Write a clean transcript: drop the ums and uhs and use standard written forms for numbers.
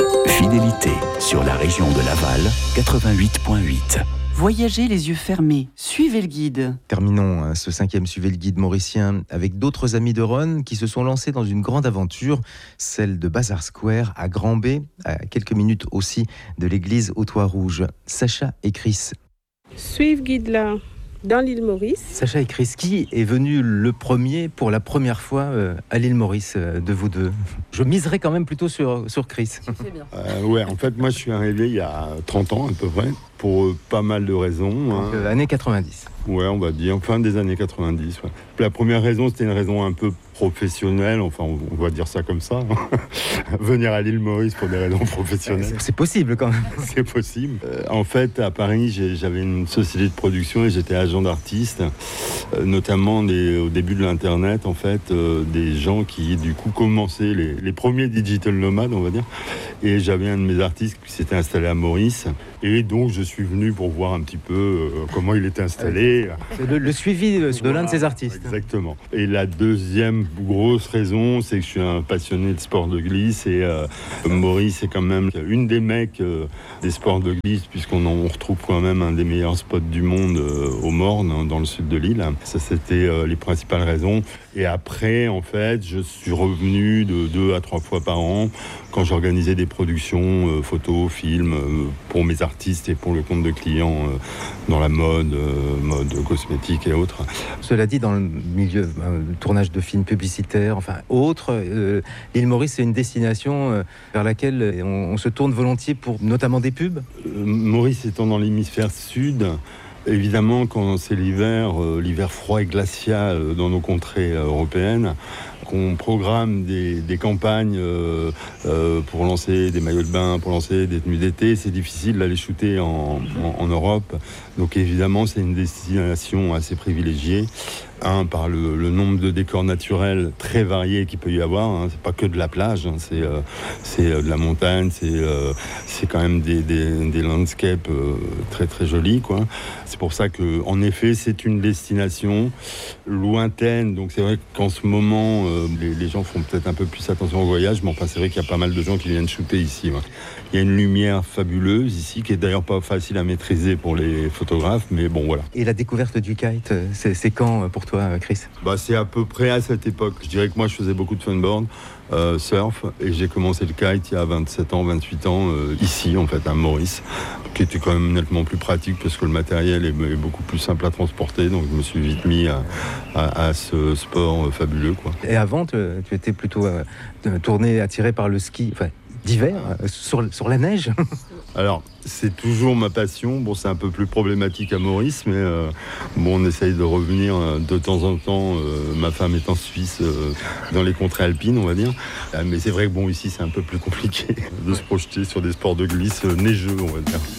Fidélité sur la région de Laval, 88.8. Voyagez les yeux fermés, suivez le guide. Terminons ce 5e Suivez le guide mauricien avec d'autres amis de Rhône qui se sont lancés dans une grande aventure, celle de Bazar Square à Grand-Bay, à quelques minutes aussi de l'église au Toit Rouge. Sacha et Chris. Suivre guide là, dans l'île Maurice. Sacha et Chris, qui est venu le premier pour la première fois à l'île Maurice de vous deux? Je miserais quand même plutôt sur Chris. C'est bien. Ouais, en fait, moi je suis arrivé il y a 30 ans à peu près, pour pas mal de raisons. Donc, années 90. Ouais, on va dire, fin des années 90. Ouais. La première raison, c'était une raison un peu professionnelle, enfin on va dire ça comme ça. Venir à l'île Maurice pour des raisons professionnelles. C'est possible quand même. C'est possible. En fait, à Paris, j'avais une société de production et j'étais agent d'artistes, notamment au début de l'Internet, en fait, des gens qui, du coup, commençaient les premiers digital nomades, on va dire. Et j'avais un de mes artistes qui s'était installé à Maurice. Et donc, je suis venu pour voir un petit peu comment il était installé. C'est le suivi de l'un de ces artistes. Exactement. Et la deuxième grosse raison, c'est que je suis un passionné de sport de glisse. Et Maurice est quand même une des mecs des sports de glisse, puisqu'on retrouve quand même un des meilleurs spots du monde au Morne, dans le sud de l'île. Ça, c'était les principales raisons. Et après, en fait, je suis revenu de 2 à 3 fois par an quand j'organisais des productions photos, films pour mes artistes et pour le compte de clients dans la mode cosmétique et autres. Cela dit, dans le milieu du tournage de films publicitaires, enfin autres, l'île Maurice c'est une destination vers laquelle on se tourne volontiers pour notamment des pubs. Maurice étant dans l'hémisphère sud, évidemment, quand c'est l'hiver froid et glacial dans nos contrées européennes, qu'on programme des campagnes pour lancer des maillots de bain, pour lancer des tenues d'été, c'est difficile d'aller shooter en Europe. Donc évidemment, c'est une destination assez privilégiée. Par le nombre de décors naturels très variés qu'il peut y avoir. C'est pas que de la plage, c'est de la montagne, c'est quand même des landscapes très très jolis, quoi. C'est pour ça que, en effet, c'est une destination lointaine. Donc c'est vrai qu'en ce moment, les gens font peut-être un peu plus attention au voyage, mais enfin c'est vrai qu'il y a pas mal de gens qui viennent shooter ici. Ouais. Il y a une lumière fabuleuse ici, qui est d'ailleurs pas facile à maîtriser pour les photographes, mais bon voilà. Et la découverte du kite, c'est quand pour toi, Chris? C'est à peu près à cette époque. Je dirais que moi je faisais beaucoup de funboard, surf, et j'ai commencé le kite il y a 27 ans, 28 ans, ici en fait à Maurice, qui était quand même nettement plus pratique parce que le matériel est beaucoup plus simple à transporter, donc je me suis vite mis à ce sport fabuleux, quoi. Et avant, tu étais plutôt tourné, attiré par le ski, enfin d'hiver, sur la neige. Alors, c'est toujours ma passion. Bon, c'est un peu plus problématique à Maurice, mais on essaye de revenir de temps en temps, ma femme est en Suisse, dans les contrées alpines, on va dire. Mais c'est vrai que ici, c'est un peu plus compliqué de se projeter sur des sports de glisse neigeux, on va dire.